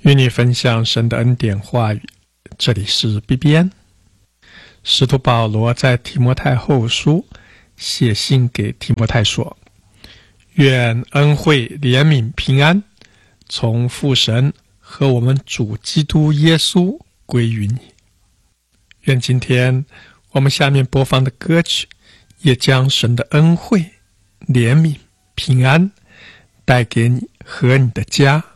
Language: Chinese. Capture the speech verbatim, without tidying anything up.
与你分享神的恩典话语，这里是 B B N。 使徒保罗在提摩太后书写信给提摩太说，愿恩惠、怜悯、平安从父神和我们主基督耶稣归于你。愿今天我们下面播放的歌曲也将神的恩惠、怜悯、平安带给你和你的家。